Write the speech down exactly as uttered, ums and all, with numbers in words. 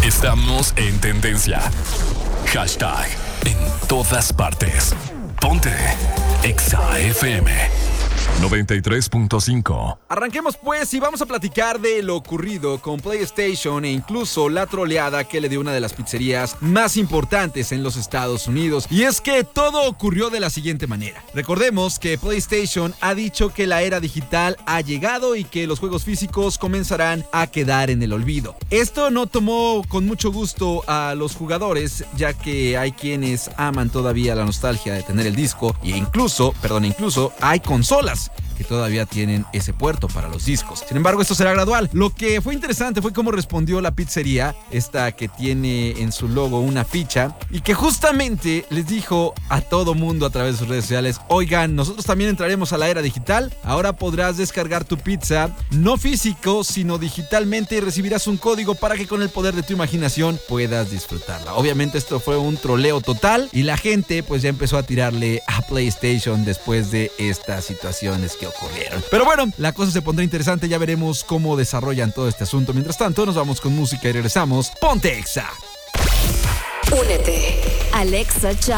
Estamos en tendencia. Hashtag en todas partes. Ponte Exa F M noventa y tres punto cinco. Arranquemos pues y vamos a platicar de lo ocurrido con PlayStation e incluso la troleada que le dio una de las pizzerías más importantes en los Estados Unidos. Y es que todo ocurrió de la siguiente manera. Recordemos que PlayStation ha dicho que la era digital ha llegado y que los juegos físicos comenzarán a quedar en el olvido. Esto no tomó con mucho gusto a los jugadores, ya que hay quienes aman todavía la nostalgia de tener el disco e incluso, perdón, incluso hay consolas que todavía tienen ese puerto para los discos. Sin embargo, esto será gradual. Lo que fue interesante fue cómo respondió la pizzería, esta que tiene en su logo una ficha, y que justamente les dijo a todo mundo a través de sus redes sociales: oigan, nosotros también entraremos a la era digital. Ahora podrás descargar tu pizza, no físico, sino digitalmente, y recibirás un código para que con el poder de tu imaginación puedas disfrutarla. Obviamente esto fue un troleo total y la gente pues ya empezó a tirarle a PlayStation después de estas situaciones que ocurrieron. Pero bueno, la cosa se pondrá interesante, ya veremos cómo desarrollan todo este asunto. Mientras tanto, nos vamos con música y regresamos. ¡Ponte Exa! Únete. Alexa Chao.